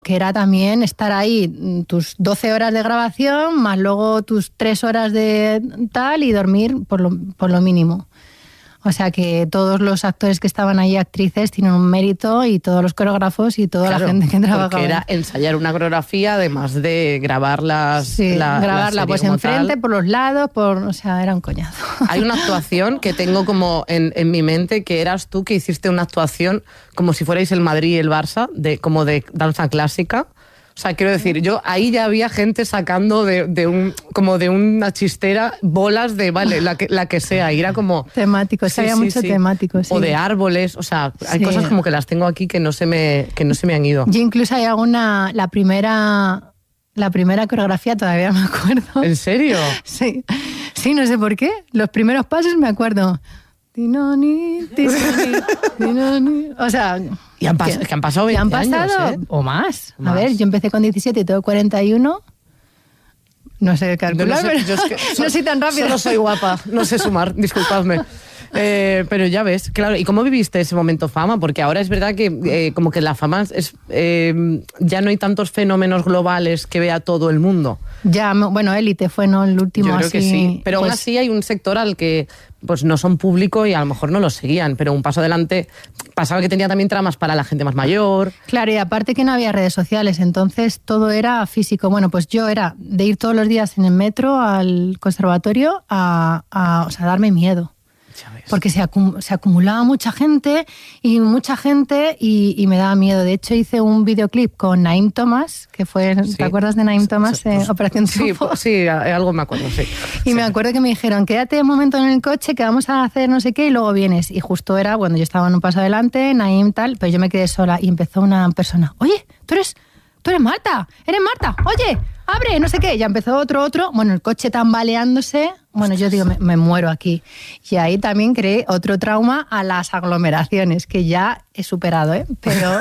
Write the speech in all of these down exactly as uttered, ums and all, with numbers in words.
que era también estar ahí tus doce horas de grabación, más luego tus tres horas de tal y dormir por lo, por lo mínimo. O sea que todos los actores que estaban ahí, actrices, tienen un mérito, y todos los coreógrafos y toda claro, la gente que trabajaba. Porque era ensayar una coreografía, además de grabarlas. Sí, la, grabarla la pues enfrente, por los lados, por, o sea, era un coñazo. Hay una actuación que tengo como en, en mi mente, que eras tú, que hiciste una actuación como si fuerais el Madrid y el Barça, de, como de danza clásica. O sea, quiero decir, yo ahí ya había gente sacando de, de un como de una chistera bolas de, vale, la que, la que sea. Y era como... Temáticos, sí, había sí, mucho sí. temáticos. Sí. O de árboles, o sea, hay sí. cosas como que las tengo aquí que no se me, que no se me han ido. Yo incluso hay alguna... La primera, la primera coreografía todavía me acuerdo. ¿En serio? Sí, sí, no sé por qué. Los primeros pasos me acuerdo. Tinoni, tinoni, tinoni. O sea... Y han, pas- que han pasado veinte han pasado, años, ¿eh? O más. más. A ver, yo empecé con diecisiete y tengo cuarenta y uno. No sé calcular, no, sé, pero yo es que so, no soy tan rápida. Solo soy guapa, no sé sumar, disculpadme. Eh, pero ya ves, claro. ¿Y cómo viviste ese momento fama? Porque ahora es verdad que eh, como que la fama es eh, ya no hay tantos fenómenos globales que vea todo el mundo. Ya, bueno, Élite fue, ¿no? El último. Yo creo así, que sí. Pero pues... aún así hay un sector al que pues no son público y a lo mejor no lo seguían, pero un paso adelante. Pasaba que tenía también tramas para la gente más mayor. Claro, y aparte que no había redes sociales, entonces todo era físico. Bueno, pues yo era de ir todos los días en el metro al conservatorio a, a o sea, darme miedo. Porque se, acum- se acumulaba mucha gente y mucha gente y, y me daba miedo. De hecho, hice un videoclip con Naim Thomas, que fue, sí. ¿te acuerdas de Naim Thomas? Sí, pues, eh, Operación Triunfo. Sí, sí, algo me acuerdo, sí. Y sí. me acuerdo que me dijeron, quédate un momento en el coche que vamos a hacer no sé qué y luego vienes. Y justo era cuando yo estaba en un paso adelante, Naim tal, pero yo me quedé sola y empezó una persona, oye, tú eres, tú eres Marta, eres Marta, oye, abre, no sé qué. Ya empezó otro, otro, bueno, el coche tambaleándose. Bueno, yo digo, me, me muero aquí. Y ahí también creé otro trauma a las aglomeraciones, que ya he superado, ¿eh? Pero,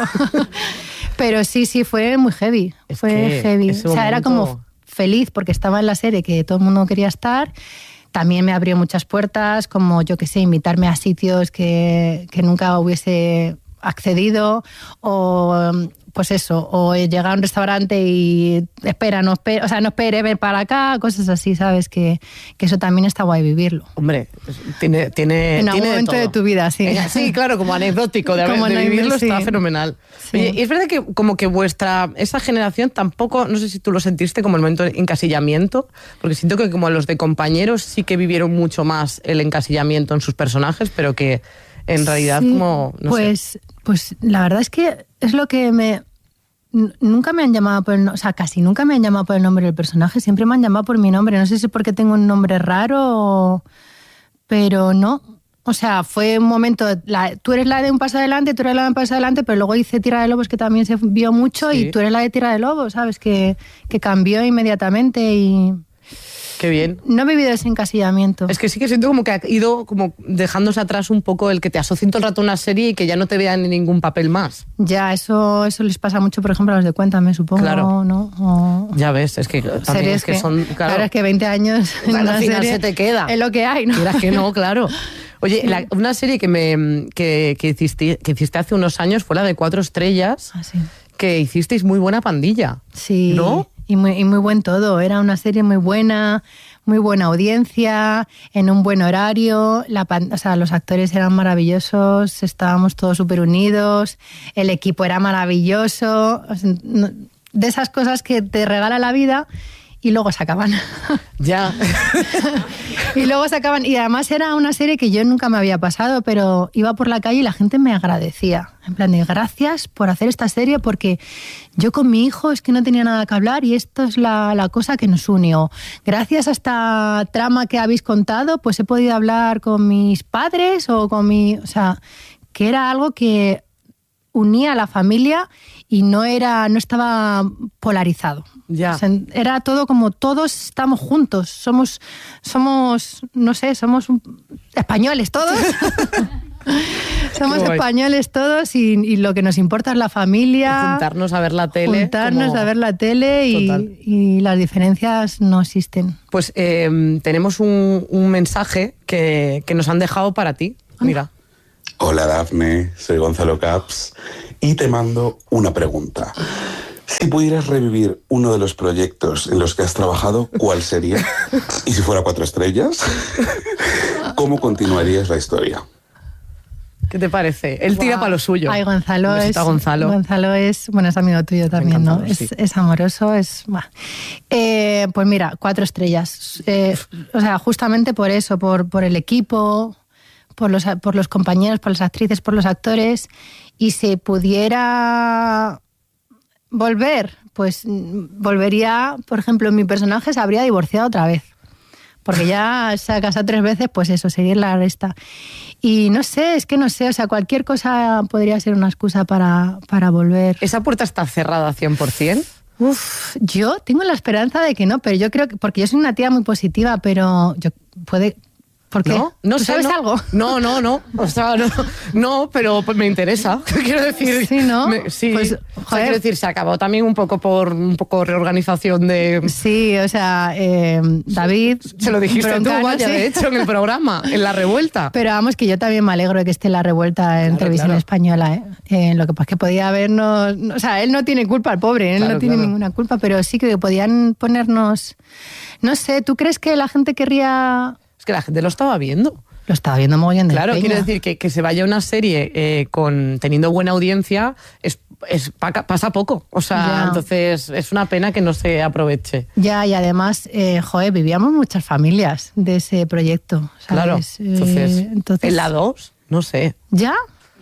pero sí, sí, fue muy heavy. Es fue heavy. O sea, momento... era como feliz porque estaba en la serie que todo el mundo quería estar. También me abrió muchas puertas, como, yo qué sé, invitarme a sitios que, que nunca hubiese accedido, o... pues eso, o llegar a un restaurante y espera, no espera, o sea, no espere, ven para acá, cosas así, ¿sabes? Que, que eso también está guay vivirlo. Hombre, tiene tiene en algún tiene momento de, de tu vida, sí. Sí, claro, como anecdótico de, como haber, de vivirlo sí. está fenomenal. Sí. Oye, y es verdad que como que vuestra, esa generación tampoco, no sé si tú lo sentiste como el momento de encasillamiento, porque siento que como los de compañeros sí que vivieron mucho más el encasillamiento en sus personajes, pero que en realidad sí, como, no pues, sé. Pues la verdad es que es lo que me... Nunca me han llamado por el nombre, o sea, casi nunca me han llamado por el nombre del personaje, siempre me han llamado por mi nombre. No sé si es porque tengo un nombre raro, o... pero no. O sea, fue un momento, la, tú eres la de un paso adelante, tú eres la de un paso adelante, pero luego hice Tierra de Lobos, que también se vio mucho, sí. Y tú eres la de Tierra de Lobos, ¿sabes? Que, que cambió inmediatamente y... Qué bien. No he vivido ese encasillamiento. Es que sí que siento como que ha ido como dejándose atrás un poco el que te asocien todo el rato a una serie y que ya no te vean en ningún papel más. Ya, eso eso les pasa mucho, por ejemplo, a los de Cuéntame, supongo. Claro. ¿No? O... Ya ves, es que también es que, que son... Claro, claro, es que veinte años en al una final serie se te queda. Es lo que hay, ¿no? Quieras que no, claro. Oye, sí. la, una serie que, me, que, que, hiciste, que hiciste hace unos años fue la de Cuatro Estrellas, ah, sí. que hicisteis muy buena pandilla. Sí, ¿no? y muy, y muy buen todo. Era una serie muy buena, muy buena audiencia, en un buen horario. La, o sea, los actores eran maravillosos, estábamos todos súper unidos, el equipo era maravilloso. O sea, de esas cosas que te regala la vida y luego se acaban. Ya. Y luego se acaban. Y además era una serie que yo nunca me había pasado, pero iba por la calle y la gente me agradecía. En plan de gracias por hacer esta serie, porque yo con mi hijo es que no tenía nada que hablar y esto es la, la cosa que nos unió. Gracias a esta trama que habéis contado, pues he podido hablar con mis padres o con mi... O sea, que era algo que unía a la familia y no era no estaba polarizado. Ya. O sea, era todo como todos estamos juntos, somos somos no sé, somos un, españoles todos. Somos españoles todos y, y lo que nos importa es la familia. Y juntarnos a ver la tele. Juntarnos como... a ver la tele y, y las diferencias no existen. Pues eh, tenemos un, un mensaje que, que nos han dejado para ti. Mira. Hola Dafne, soy Gonzalo Caps y te mando una pregunta. Si pudieras revivir uno de los proyectos en los que has trabajado, ¿cuál sería? Y si fuera Cuatro Estrellas, ¿cómo continuarías la historia? ¿Qué te parece? Él wow. tira para lo suyo. Ay, Gonzalo es, Gonzalo. Gonzalo es, bueno, es amigo tuyo también, ¿no? Es, sí. es amoroso, es... Eh, pues mira, Cuatro Estrellas. Eh, o sea, justamente por eso, por, por el equipo, por los, por los compañeros, por las actrices, por los actores. Y si pudiera volver, pues volvería, por ejemplo, mi personaje se habría divorciado otra vez. Porque ya se ha casado tres veces, pues eso, seguir la resta. Y no sé, es que no sé, o sea, cualquier cosa podría ser una excusa para, para volver. ¿Esa puerta está cerrada cien por ciento? Uf, yo tengo la esperanza de que no, pero yo creo que, porque yo soy una tía muy positiva, pero yo puede... ¿Por qué? No, no ¿Tú sé, sabes no. algo? No, no, no. O sea, no, no, pero me interesa. Quiero decir. Sí, ¿no? Me, sí. Pues, o sea, quiero decir, se acabó también un poco por un poco reorganización de. Sí, o sea, eh, David. Se lo dijiste Broncano, tú, vaya, sí. de hecho, en el programa, en La Revuelta. Pero vamos, que yo también me alegro de que esté La Revuelta en claro, televisión claro. española, ¿eh? Eh, lo que pasa es que podía habernos. O sea, él no tiene culpa, el pobre, él claro, no tiene claro. ninguna culpa, pero sí que podían ponernos. No sé, ¿tú crees que la gente querría.? Es que la gente lo estaba viendo. Lo estaba viendo mogollón de Claro, peña. quiero decir que, que se vaya una serie eh, con teniendo buena audiencia es, es pasa poco. O sea, ya. entonces es una pena que no se aproveche. Ya, y además, eh, joder, vivíamos muchas familias de ese proyecto, ¿sabes? Claro, entonces, eh, entonces... ¿en la dos? No sé. ¿Ya?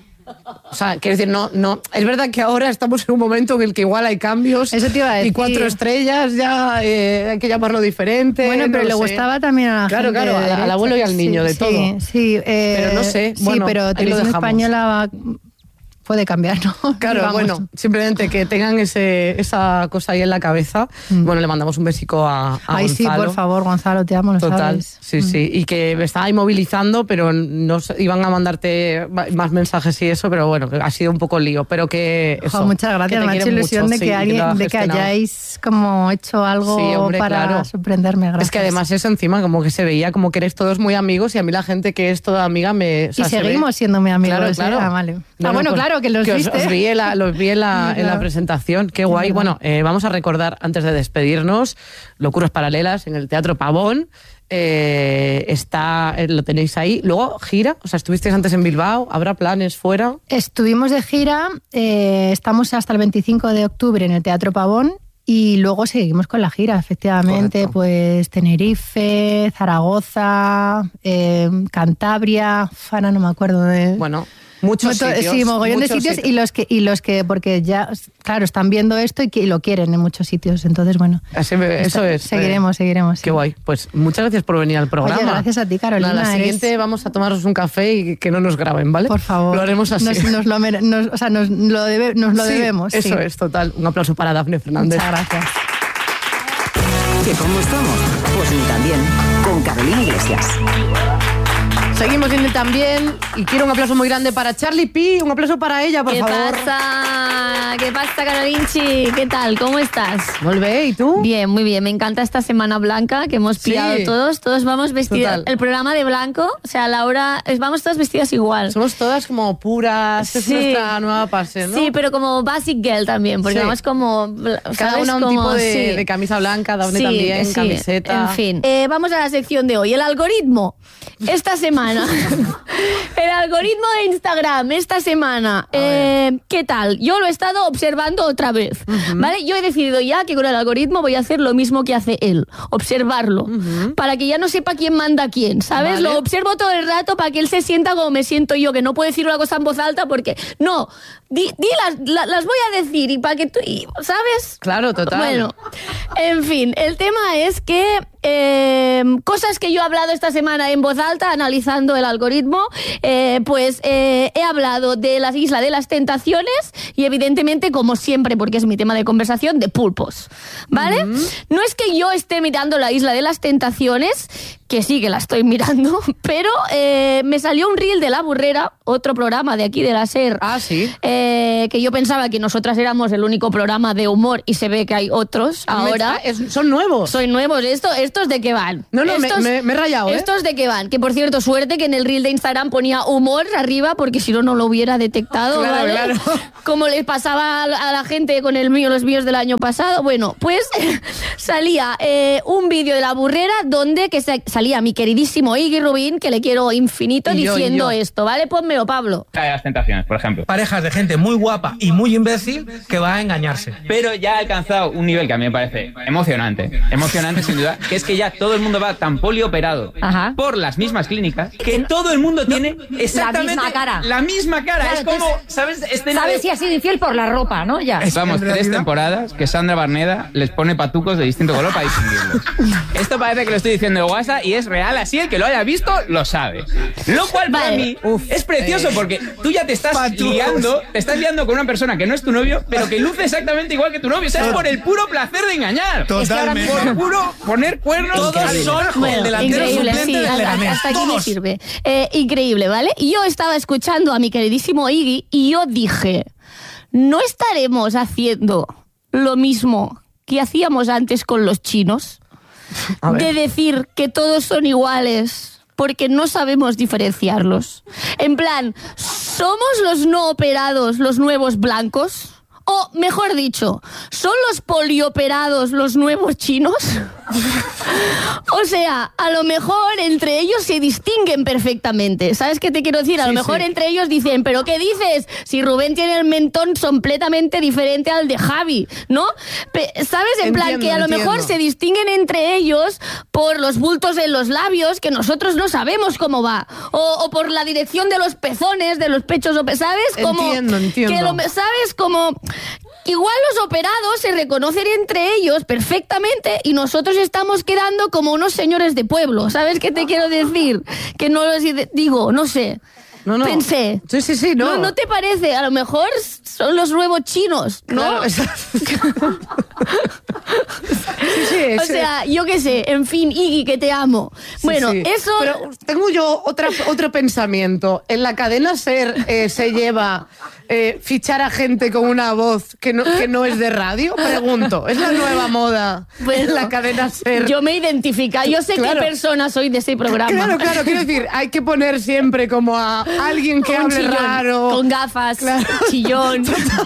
O sea, quiero decir, no, no. Es verdad que ahora estamos en un momento en el que igual hay cambios. Eso te iba a decir. Y Cuatro Estrellas ya eh, hay que llamarlo diferente. Bueno, pero no le sé. gustaba también a la claro, gente. Claro, claro, al, al abuelo y al niño, sí, de sí, todo. Sí, eh, pero no sé. Sí, bueno, pero Televisión Española va, puede cambiar, ¿no? Claro, Vamos. bueno, simplemente que tengan ese, esa cosa ahí en la cabeza. Mm. Bueno, le mandamos un besico a, a Ay, Gonzalo. sí, por favor, Gonzalo, te amo, lo Total, sabes. sí, mm. sí. Y que me estaba ahí movilizando, pero no iban a mandarte más mensajes y eso, pero bueno, ha sido un poco lío. Pero que eso, oh, muchas gracias, me ha hecho ilusión mucho, de que, sí, alguien, de que hayáis como hecho algo sí, hombre, para claro. sorprenderme. Gracias. Es que además eso encima como que se veía como que eres todos muy amigos y a mí la gente que es toda amiga me... O sea, y seguimos ve... siendo muy amigos. Claro, claro. ¿eh? Ah, vale. No, ah, bueno, no, claro, que los que viste. Os, os vi en la, los vi en la, sí, en la presentación. Qué guay. Sí, bueno, eh, vamos a recordar, antes de despedirnos, Locuras Paralelas en el Teatro Pavón. Eh, está, eh, lo tenéis ahí. Luego, gira, o sea, estuvisteis antes en Bilbao. ¿Habrá planes fuera? Estuvimos de gira. Eh, estamos hasta el veinticinco de octubre en el Teatro Pavón. Y luego seguimos con la gira, efectivamente. Correcto. Pues Tenerife, Zaragoza, eh, Cantabria, Fana, no me acuerdo de... Bueno... Muchos Moto, sitios. Sí, mogollón muchos de sitios, sitios y los que y los que porque ya claro están viendo esto y que y lo quieren en muchos sitios, entonces bueno. Así me, eso es. Seguiremos, eh, seguiremos. Qué sí. guay. Pues muchas gracias por venir al programa. Oye, gracias a ti, Carolina. No, la siguiente eres... vamos a tomarnos un café y que no nos graben, ¿vale? Por favor. Lo haremos así. Nos, nos lo, nos, o sea, nos lo, debe, nos lo sí, debemos. Eso sí. es, total. Un aplauso para Dafne Fernández. Muchas gracias. ¿Que cómo estamos? Pues ni tan bien. Con Carolina Iglesias. Seguimos viendo también y quiero un aplauso muy grande para Charlie P. Un aplauso para ella, por ¿Qué favor. ¿Qué pasa? ¿Qué pasa, Carolinchi? ¿Qué tal? ¿Cómo estás? Muy bien, ¿y tú? Bien, muy bien. Me encanta esta semana blanca que hemos pillado sí. todos. Todos vamos vestidas. Total. El programa de blanco, o sea, Laura, vamos todas vestidas igual. Somos todas como puras. Sí. Es nuestra nueva pase, ¿no? Sí, pero como basic girl también, porque sí. vamos como... ¿sabes? Cada una un como, tipo de, sí. de camisa blanca, Dafne sí, también, sí. camiseta. En fin. Eh, vamos a la sección de hoy. El algoritmo. Esta semana. El algoritmo de Instagram esta semana. Eh, ¿Qué tal? Yo lo he estado observando otra vez. Uh-huh. ¿Vale? Yo he decidido ya que con el algoritmo voy a hacer lo mismo que hace él. Observarlo. Uh-huh. Para que ya no sepa quién manda a quién. ¿Sabes? Vale. Lo observo todo el rato para que él se sienta como me siento yo, que no puedo decir una cosa en voz alta porque... No, di, di las, la, las voy a decir y para que tú... Y, ¿sabes? Claro, total. Bueno, en fin, el tema es que... Eh, cosas que yo he hablado esta semana en voz alta analizando el algoritmo, eh, pues eh, he hablado de la Isla de las Tentaciones y evidentemente, como siempre, porque es mi tema de conversación, de pulpos, ¿vale? Uh-huh. No es que yo esté mirando la Isla de las Tentaciones, que sí que la estoy mirando, pero eh, me salió un reel de La Burrera, otro programa de aquí de la SER. Ah, sí. Eh, que yo pensaba que nosotras éramos el único programa de humor y se ve que hay otros ahora. Me, es, son nuevos. Son nuevos. Esto, ¿Estos de qué van? No, no, estos, me, me, me he rayado, ¿eh? ¿Estos de qué van? Que por cierto, suerte que en el reel de Instagram ponía humor arriba, porque si no, no lo hubiera detectado. Claro, ¿vale? claro. Como les pasaba a la gente con el mío, los míos del año pasado. Bueno, pues salía eh, un vídeo de La Burrera donde que se, salía mi queridísimo Iggy Rubín, que le quiero infinito, y yo, diciendo y yo. esto, ¿vale? Pónmelo, Pablo. De las tentaciones, por ejemplo. Parejas de gente muy guapa y muy imbécil que va a engañarse. Pero ya ha alcanzado un nivel que a mí me parece emocionante, emocionante sin duda, que es que ya todo el mundo va tan polioperado Ajá. por las mismas clínicas que todo el mundo tiene exactamente La misma cara. La misma cara. Claro, es como, entonces, ¿sabes? Escena Sabes de- si ha sido infiel por la ropa, ¿no? Ya. Vamos, En tres realidad- temporadas que Sandra Barneda les pone patucos de distinto color para distinguirlos. Esto parece que lo estoy diciendo de WhatsApp y es real, así el que lo haya visto lo sabe. Lo cual para Vale. mí es precioso porque tú ya te estás Patucos. liando, te estás liando con una persona que no es tu novio, pero que luce exactamente igual que tu novio. O sea, es por el puro placer de engañar. Totalmente. Por puro poner cuernos. Todos Increíble. son Bueno, el delantero increíble, suplente sí, del hasta, Leganés. hasta aquí me Todos. sirve. Eh, increíble, ¿vale? Y yo estaba escuchando a mi queridísimo Iggy y yo dije, ¿no estaremos haciendo lo mismo que hacíamos antes con los chinos? A ver. De decir que todos son iguales porque no sabemos diferenciarlos. En plan, ¿somos los no operados los nuevos blancos? O, mejor dicho, ¿son los polioperados los nuevos chinos? O sea, a lo mejor entre ellos se distinguen perfectamente. ¿Sabes qué te quiero decir? A Sí, lo mejor sí. entre ellos dicen, ¿pero qué dices? Si Rubén tiene el mentón completamente diferente al de Javi, ¿no? Pe- ¿Sabes? En plan, Entiendo, que a lo entiendo. mejor se distinguen entre ellos por los bultos en los labios, que nosotros no sabemos cómo va. O, o por la dirección de los pezones, de los pechos, o pe- ¿sabes? Como Entiendo, entiendo. Que lo, ¿sabes? Como... Igual los operados se reconocen entre ellos perfectamente y nosotros estamos quedando como unos señores de pueblo. ¿Sabes qué te quiero decir? Que no lo digo, no sé. No, no. Pensé. Sí, sí, sí, no. no. ¿No te parece? A lo mejor son los nuevos chinos, ¿no? Claro, exacto. Sí, sí, O es- sea, yo qué sé, en fin, Iggy, que te amo. Sí, bueno, sí. eso... Pero tengo yo otra, otro pensamiento. En la cadena SER eh, se lleva eh, fichar a gente con una voz que no, que no es de radio. Pregunto, ¿es la nueva moda Bueno, en la cadena SER? Yo me identifico, yo sé Claro. qué persona soy de ese programa. Claro, claro, quiero decir, hay que poner siempre como a alguien que Con hable chillón, raro. con gafas, Claro. chillón.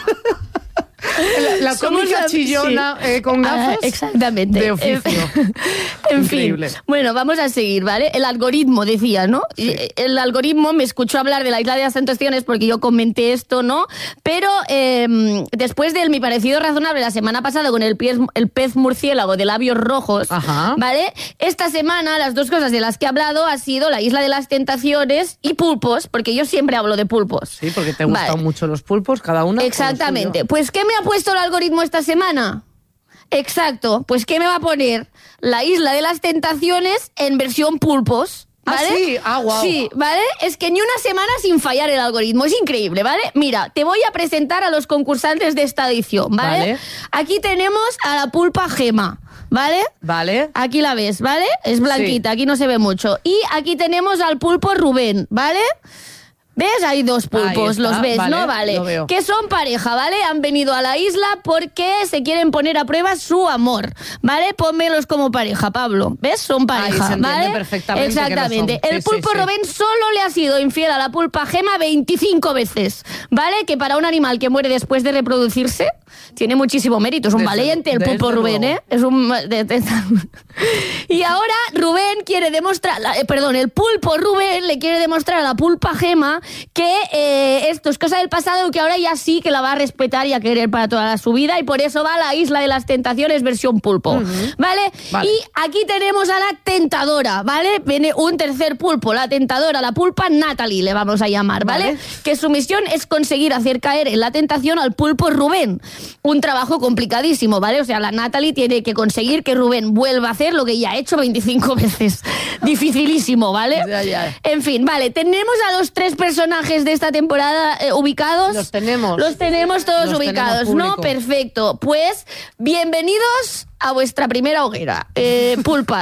La, la Somos cómica la- chillona sí. eh, con gafas. Ah, exactamente. De oficio. En Increíble. fin. Bueno, vamos a seguir, ¿vale? El algoritmo, decía, ¿no? El algoritmo me escuchó hablar de la Isla de las Tentaciones porque yo comenté esto, ¿no? Pero eh, después del mi parecido razonable la semana pasada con el pez, el pez murciélago de labios rojos, Ajá. ¿vale? Esta semana las dos cosas de las que he hablado ha sido la Isla de las Tentaciones y pulpos, porque yo siempre hablo de pulpos. Sí, porque te gustan Vale. mucho los pulpos, cada una. con lo Exactamente. suyo. Pues, ¿qué me ha puesto el algoritmo esta semana? Exacto. Pues, ¿qué me va a poner? La Isla de las Tentaciones en versión pulpos. Ah, ¿Vale? sí. Ah, guau. Sí, ¿vale? Es que ni una semana sin fallar el algoritmo. Es increíble, ¿vale? Mira, te voy a presentar a los concursantes de esta edición, ¿vale? Vale. Aquí tenemos a la pulpa Gema, ¿vale? Vale. Aquí la ves, ¿vale? Es blanquita, Sí. aquí no se ve mucho. Y aquí tenemos al pulpo Rubén, ¿vale? ¿Ves? Hay dos pulpos, Ahí está, los ves, vale, ¿no? Vale. lo veo. Que son pareja, ¿vale? Han venido a la isla porque se quieren poner a prueba su amor, ¿vale? Pónmelos como pareja, Pablo. ¿Ves? Son pareja, se entiende ¿vale? perfectamente que lo Exactamente. son. El Sí, sí, pulpo sí. Rubén solo le ha sido infiel a la pulpa Gema veinticinco veces, ¿vale? Que para un animal que muere después de reproducirse tiene muchísimo mérito. Es un Desde- valiente el desde pulpo Rubén, luego. ¿eh? Es un... de- de- Y ahora Rubén quiere demostrar, la- eh, perdón, el pulpo Rubén le quiere demostrar a la pulpa Gema que eh, esto es cosa del pasado y que ahora ya sí que la va a respetar y a querer para toda su vida y por eso va a la Isla de las Tentaciones versión pulpo, ¿vale? Vale. Y aquí tenemos a la tentadora, ¿vale? Viene un tercer pulpo, la tentadora, la pulpa Natalie le vamos a llamar, ¿vale? Vale. Que su misión es conseguir hacer caer en la tentación al pulpo Rubén. Un trabajo complicadísimo, ¿vale? O sea, la Natalie tiene que conseguir que Rubén vuelva a hacer lo que ya ha hecho veinticinco veces. Dificilísimo, ¿vale? Ya, ya. En fin, vale, tenemos a los tres personajes de esta temporada eh, ubicados. Los tenemos. Los tenemos todos Los ubicados, tenemos ¿no? público. Perfecto. Pues, bienvenidos a vuestra primera hoguera. Eh, pulpas.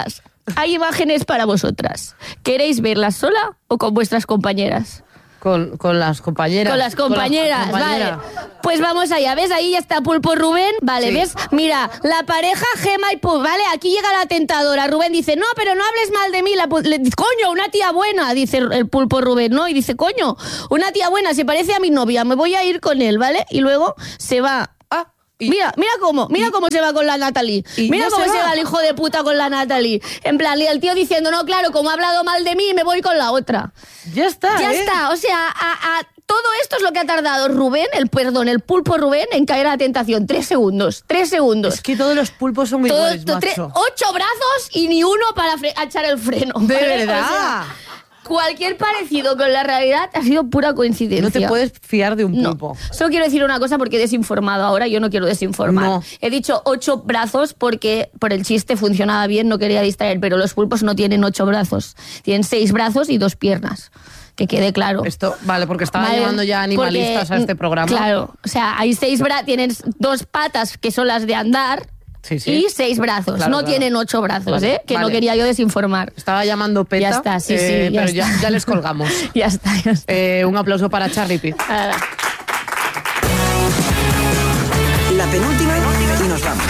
hay imágenes para vosotras. ¿Queréis verlas sola o con vuestras compañeras? Con, con las compañeras. Con las compañeras, con las compañeras. vale. Pues vamos allá, ¿ves? Ahí ya está Pulpo Rubén, vale, Sí. ¿ves? Mira, la pareja Gema y Pulpo, ¿vale? Aquí llega la tentadora. Rubén dice, no, pero no hables mal de mí. La, pu- le, dice, coño, una tía buena, dice el Pulpo Rubén, ¿no? Y dice, coño, una tía buena, se parece a mi novia, me voy a ir con él, ¿vale? Y luego se va. Ah, y- Mira, mira cómo, mira cómo se va con la Natalie. y Mira ya cómo se se va. va el hijo de puta con la Natalie. En plan, y el tío diciendo, no, claro, como ha hablado mal de mí, me voy con la otra. Ya está, Ya ¿eh? está, o sea, a, a- todo esto es lo que ha tardado Rubén, el perdón, el Pulpo Rubén, en caer a la tentación. Tres segundos, tres segundos. Es que todos los pulpos son muy Todo- iguales, to- tre- macho. ocho brazos y ni uno para fre- a echar el freno. De ¿vale? verdad. O sea, cualquier parecido con la realidad ha sido pura coincidencia. No te puedes fiar de un No. pulpo. Solo quiero decir una cosa porque he desinformado ahora, yo no quiero desinformar. No. He dicho ocho brazos porque por el chiste funcionaba bien, no quería distraer, pero los pulpos no tienen ocho brazos, tienen seis brazos y dos piernas. Que quede claro. Esto, vale, porque estaba Vale, llevando ya animalistas porque, a este programa. Claro, o sea, hay seis brazos, tienen dos patas que son las de andar Sí, sí. y seis brazos. Claro, no claro. tienen ocho brazos, Vale, ¿eh? Que no vale. quería yo desinformar. Estaba llamando Peta. Ya está, sí, sí, eh, ya pero ya, está. ya les colgamos. Ya está, ya está. Eh, un aplauso para Charlie Piz. Ah. La penúltima y nos vamos.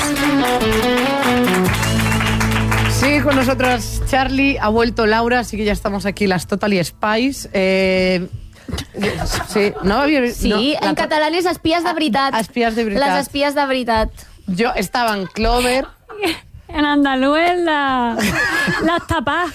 Sí, con nosotros Charlie, ha vuelto Laura, así que ya estamos aquí las Totally Spice. Eh, sí, no había Sí, no, en la- catalán es espías de veritat. Espías de veritat. Les espías de veritat. Yo estaba en Clover. En andaluz la, las tapas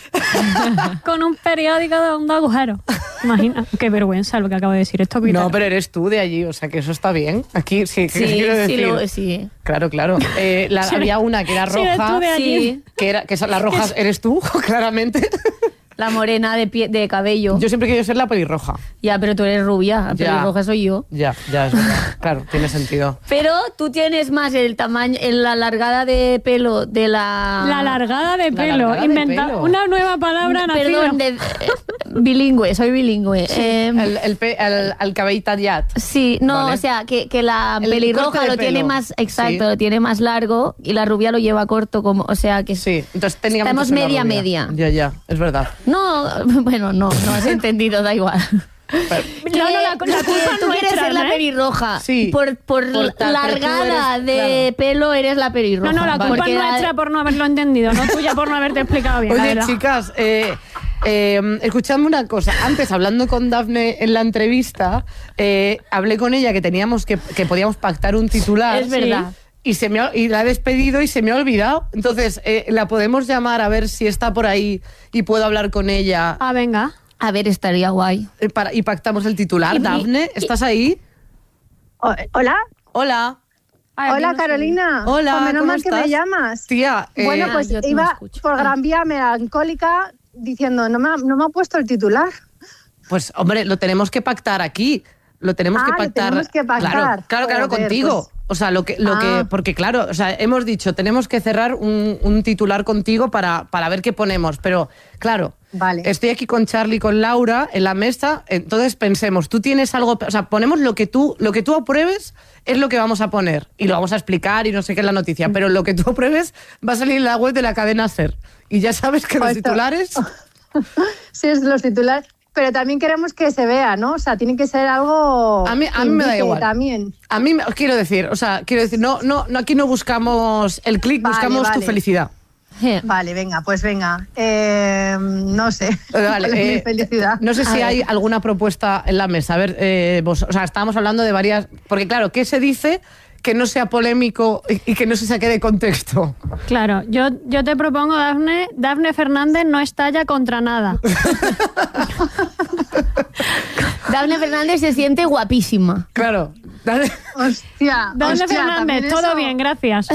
con un periódico de un agujero. Imagina, qué vergüenza lo que acabo de decir. Esto No, pero eres tú de allí, o sea que eso está bien. Aquí sí, ¿qué Sí, quiero sí, decir? lo, sí. Claro, claro. Eh, la- Sí, había una que era sí, eres roja, tú de allí. Sí, que era que esa- la roja eres tú, claramente. la morena de, pie, de cabello. Yo siempre he querido ser la pelirroja. Ya, pero tú eres rubia, la Ya. pelirroja soy yo. Ya, ya es verdad. Claro, tiene sentido. Pero tú tienes más el tamaño, en la largada de pelo de la... La largada de La pelo. largada de Inventa pelo. una nueva palabra nacida. Perdón, de, eh, bilingüe, soy bilingüe. Eh, El, el, pe- el, el cabell tallat. sí, no, Vale. o sea, que, que la El corte pelirroja de lo tiene pelo. más, exacto, Sí. lo tiene más largo y la rubia lo lleva corto, como, o sea que... Sí, entonces técnicamente Estamos soy la media, rubia. media. Ya, ya, es verdad. No, bueno, no, no has entendido, da igual. Pero- Que- No, no, la- la que culpa es tú quieres nuestra, ser la ¿no? pelirroja. Sí. Por, por, Por tal, largada pero tú eres- de pelo eres la pelirroja. No, no, la culpa Porque es la- nuestra por no haberlo entendido, no tuya por no haberte explicado bien. la Oye, verdad. chicas, eh, eh, escuchadme una cosa. Antes, hablando con Dafne en la entrevista, eh, hablé con ella que teníamos que, que podíamos pactar un titular. Es verdad. Y, se me ha- y la he despedido y se me ha olvidado. Entonces, eh, la podemos llamar a ver si está por ahí y puedo hablar con ella Ah, venga. A ver, estaría guay. eh, para, y pactamos el titular. Y- Dafne, ¿estás ahí? O- Hola, Hola. Ay, aquí hola no Carolina. Hola, Pues menos ¿cómo mal que estás? me llamas. Tía, eh, Bueno, pues Ah, yo te iba escucho. por Gran Vía melancólica diciendo, no me, ha- no me ha puesto el titular. pues hombre, lo tenemos que pactar aquí. Lo tenemos Ah, que lo pactar. tenemos que pactar. Claro, claro, claro, Joder, contigo. pues- O sea, lo que, lo Ah. que, porque claro, o sea, hemos dicho, tenemos que cerrar un, un titular contigo para, para ver qué ponemos. Pero, claro, Vale. estoy aquí con Charlie y con Laura en la mesa, entonces pensemos, tú tienes algo, o sea, ponemos lo que tú, lo que tú apruebes es lo que vamos a poner. Y lo vamos a explicar y no sé qué es la noticia. Pero lo que tú apruebes va a salir en la web de la cadena SER. Y ya sabes que los Pues esto- titulares. Sí, es los titulares. Pero también queremos que se vea, ¿no? O sea, tiene que ser algo. A mí- a que mí me da indique igual. También. A mí, me- quiero decir, o sea, quiero decir, no, no, no aquí no buscamos el clic, Vale, buscamos tu vale. felicidad. Eh, Vale, venga, pues venga. Eh, no sé. Eh, Vale, ¿Cuál es mi eh, felicidad? No sé A si ver. hay alguna propuesta en la mesa. A ver, eh, vos, o sea, estábamos hablando de varias. Porque, claro, ¿qué se dice que no sea polémico y, y que no se saque de contexto? Claro, yo, yo te propongo, Dafne, Dafne Fernández no estalla contra nada. Dafne Fernández se siente guapísima. Claro. Dale. Hostia. Dafne hostia, Fernández, también todo eso- bien, gracias.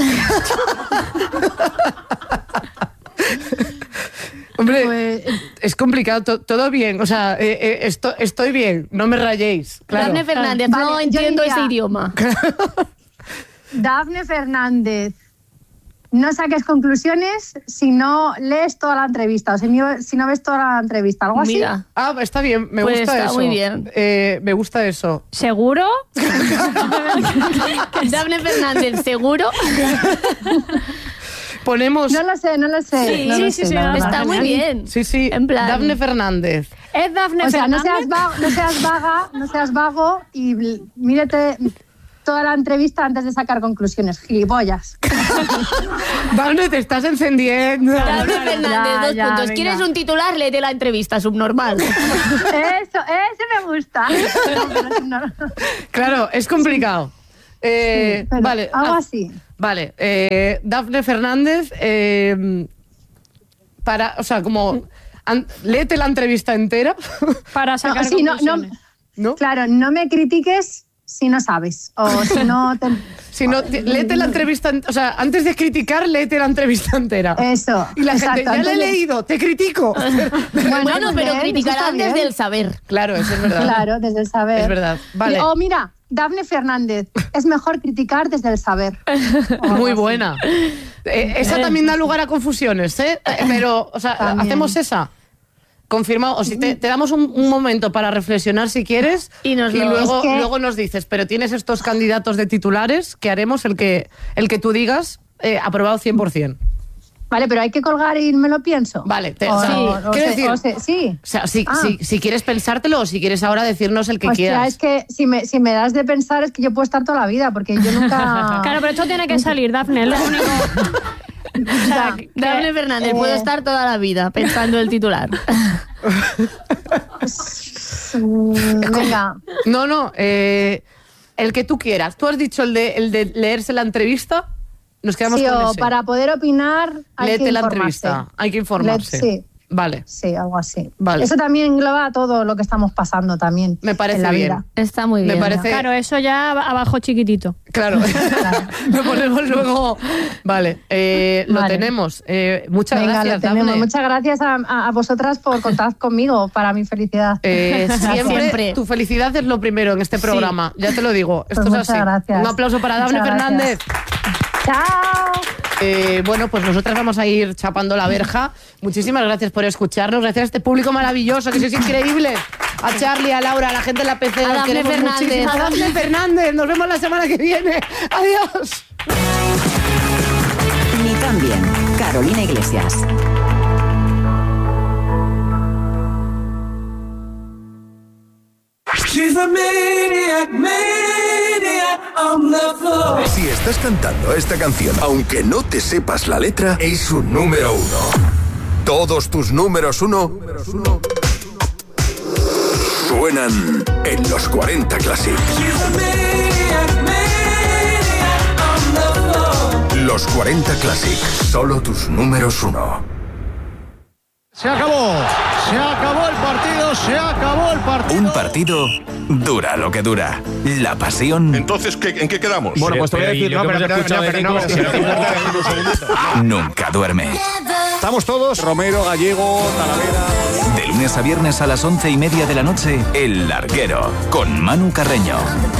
Hombre, Pues, es complicado, to- todo bien. O sea, eh, eh, esto- estoy bien, no me rayéis. Claro. Dafne Fernández, Vale, no yo entiendo diría- ese idioma. Dafne Fernández, no saques conclusiones si no lees toda la entrevista o si no, si no ves toda la entrevista, algo así. Mira, Ah, está bien, me Pues gusta está eso. muy bien. Eh, me gusta eso. ¿Seguro? Dafne Fernández, ¿seguro? Ponemos... No lo sé, no lo sé. Sí, no lo sí, sé, sí, la no, verdad. está muy bien. Sí, sí, En plan- Dafne Fernández. ¿Es Dafne O sea, no Fernández? seas, vago, no seas vaga, no seas vago y bl- mírate toda la entrevista antes de sacar conclusiones, gilipollas. Dafne, te estás encendiendo. Dafne Fernández, Ya, dos ya, puntos. venga. ¿Quieres un titular? Léete la entrevista, subnormal. Eso, ese me gusta. No, pero es no- Claro, es complicado. Eh, pero vale, algo ah, así. Vale, eh, Dafne Fernández, eh, para, o sea, como, an- léete la entrevista entera. Para sacar No, sí, no, no, conclusiones. ¿No? Claro, no me critiques si no sabes. O si no te... Si no, te- léete la entrevista, ent- o sea, antes de criticar, léete la entrevista entera. Eso. Y la gente, exacto, ya la he antes de- leído, te critico. Bueno, pero bien, criticarán eso está desde bien. el saber. Claro, eso es verdad. Claro, desde el saber. Es verdad. Vale. O mira, Dafne Fernández, es mejor criticar desde el saber. O algo Muy así. buena. Eh, esa también da lugar a confusiones, ¿eh? Eh, Pero, o sea, También. hacemos esa. Confirmado. O si te, te damos un, un momento para reflexionar si quieres Y nos lo- luego, Es que- luego nos dices, pero tienes estos candidatos de titulares que haremos el que, el que tú digas eh, aprobado cien por ciento. Vale, pero hay que colgar y me lo pienso. Vale, te- o, o sea, o quiero se- decir- o se- sí. O sea, si, Ah. si, si quieres pensártelo o si quieres ahora decirnos el que Hostia, quieras. es que si me, si me das de pensar es que yo puedo estar toda la vida, porque yo nunca... Claro, pero esto tiene que salir, Dafne, es lo único. O sea, que- Dafne Fernández, eh, puedo estar toda la vida pensando el titular. Mm, venga, No, no, eh, el que tú quieras. Tú has dicho el de, el de leerse la entrevista. Nos quedamos sí, con o ese. para poder opinar hay Léete que la informarse. entrevista. Hay que informarse. Le- sí. Vale. Sí, algo así. Vale. Eso también engloba todo lo que estamos pasando también. Me parece en la bien. vida. Está muy Me bien. parece- Claro, eso ya abajo chiquitito. Claro. Lo ponemos luego. Vale. eh, lo Vale. tenemos. Eh, muchas Venga, gracias, lo tenemos. Dafne. Muchas gracias a, a- a vosotras por contar conmigo para mi felicidad. Eh, siempre, Siempre. tu felicidad es lo primero en este programa. Ya te lo digo. Esto Pues es muchas así. gracias. Un aplauso para Dafne Muchas Fernández. ¡Chao! Eh, bueno, pues nosotras vamos a ir chapando la verja. Muchísimas gracias por escucharnos. Gracias a este público maravilloso, que sois increíbles. A Charlie, a Laura, a la gente de la P C. A os Dafne queremos Fernández. muchísimo. A Dafne Fernández. Nos vemos la semana que viene. Adiós. Ni tan bien. Carolina Iglesias. Si estás cantando esta canción, aunque no te sepas la letra, es un número uno. Todos tus números uno suenan en los cuarenta Classic. Los cuarenta Classic, solo tus números uno. Se acabó, se acabó el partido, se acabó el partido. Un partido dura lo que dura. La pasión. Entonces, ¿qué, ¿en qué quedamos? Bueno, pues te voy a decir, no, pero, pero, no, pero, no, pero, nunca duerme. Estamos todos, Romero, Gallego, Talavera. De lunes a viernes a las once y media de la noche, El Larguero, con Manu Carreño.